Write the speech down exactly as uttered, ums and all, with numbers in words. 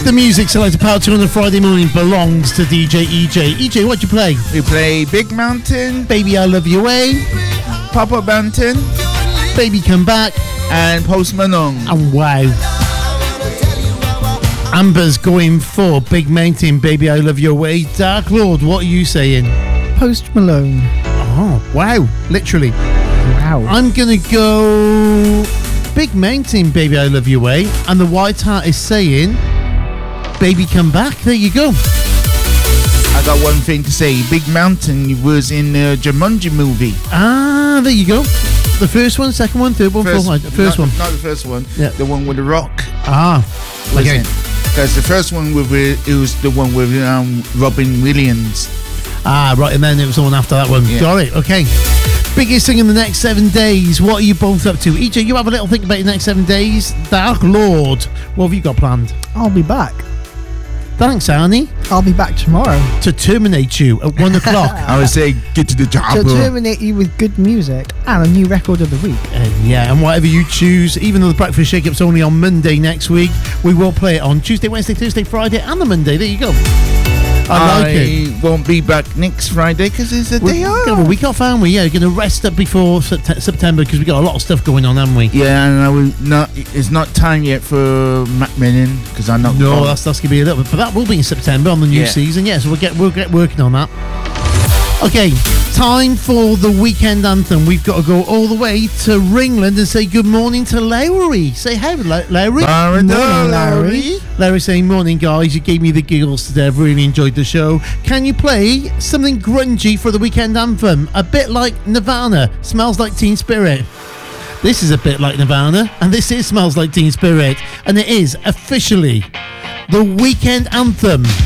The music selected part two on the Friday morning belongs to D J E J. E J, what'd you play? We play Big Mountain, Baby I Love You Way, Papa Banton, Baby Come Back, and Post Malone. And wow. Amber's going for Big Mountain, Baby I Love Your Way. Dark Lord, what are you saying? Post Malone. Oh, wow. Literally. Wow. I'm going to go Big Mountain, Baby I Love Your Way. And the White Heart is saying Baby Come Back. There you go. I got one thing to say. Big Mountain was in the Jumanji movie. Ah, there you go. The first one, second one, third one, First, fourth one. First not, one. Not the first one. Yeah. The one with the rock. Ah. Okay. Because the first one with it was the one with um, Robin Williams. Ah, right, and then it was the one after that one. Yeah. Got it, okay. Biggest thing in the next seven days. What are you both up to? E J, you have a little think about your next seven days. Dark Lord, what have you got planned? I'll be back. Thanks, Arnie. I'll be back tomorrow. To terminate you at one o'clock. I would say get to the job. To terminate you with good music and a new record of the week. And yeah, and whatever you choose, even though the Breakfast Shake-Up's only on Monday next week, we will play it on Tuesday, Wednesday, Thursday, Friday, and the Monday. There you go. I like I it. won't be back next Friday because it's a We're day gonna off. have a week off, aren't we? Yeah, we're going to rest up before Sept- September because we got a lot of stuff going on, haven't we? Yeah, and I will not. It's not time yet for Macmillan because I'm not. No, gone. that's that's gonna be a little bit, but that will be in September on the new Yeah. season. Yeah, so we'll get we'll get working on that. Okay, time for the weekend anthem. We've got to go all the way to Ringland and say good morning to Lowry. Say hey, Lo- Lowry. Morning, Morning, Lowry. Lowry saying morning, guys. You gave me the giggles today. I've really enjoyed the show. Can you play something grungy for the weekend anthem? A bit like Nirvana. Smells Like Teen Spirit. This is a bit like Nirvana, and this is Smells Like Teen Spirit, and it is officially the weekend anthem.